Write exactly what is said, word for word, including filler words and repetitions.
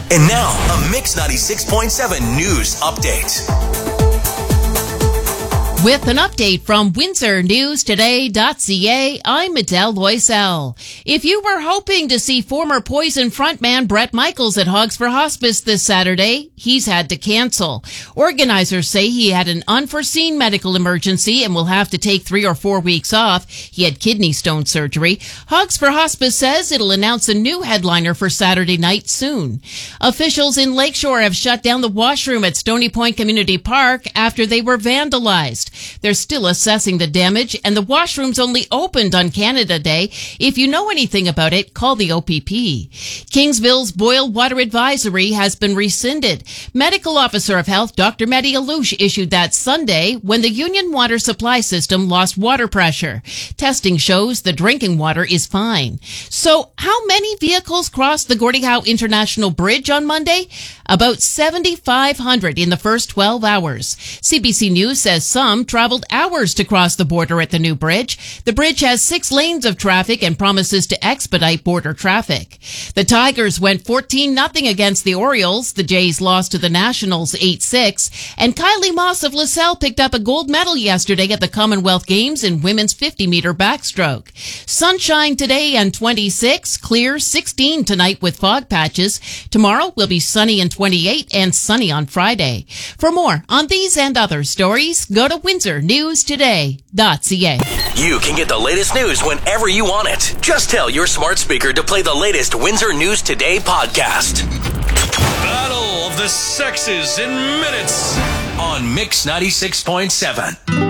And now, a Mix ninety-six point seven news update. With an update from Windsor News Today dot C A, I'm Adele Loisel. If you were hoping to see former Poison frontman Bret Michaels at Hogs for Hospice this Saturday, he's had to cancel. Organizers say he had an unforeseen medical emergency and will have to take three or four weeks off. He had kidney stone surgery. Hogs for Hospice says it'll announce a new headliner for Saturday night soon. Officials in Lakeshore have shut down the washroom at Stony Point Community Park after they were vandalized. They're still assessing the damage, and the washrooms only opened on Canada Day. If you know anything about it, call the O P P. Kingsville's boil water advisory has been rescinded. Medical Officer of Health Doctor Mehdi Alouche issued that Sunday when the Union water supply system lost water pressure. Testing shows the drinking water is fine. So how many vehicles crossed the Gordie Howe International Bridge on Monday? About seventy-five hundred in the first twelve hours. C B C News says some traveled hours to cross the border at the new bridge. The bridge has six lanes of traffic and promises to expedite border traffic. The Tigers went fourteen nothing against the Orioles. The Jays lost to the Nationals eight six. And Kylie Moss of LaSalle picked up a gold medal yesterday at the Commonwealth Games in women's fifty meter backstroke. Sunshine today and twenty-six, clear sixteen tonight with fog patches. Tomorrow will be sunny and twenty-eight and sunny on Friday. For more on these and other stories, go to Windsor News Today dot C A. You can get the latest news whenever you want it. Just tell your smart speaker to play the latest Windsor News Today podcast. Battle of the Sexes in minutes on Mix ninety-six point seven.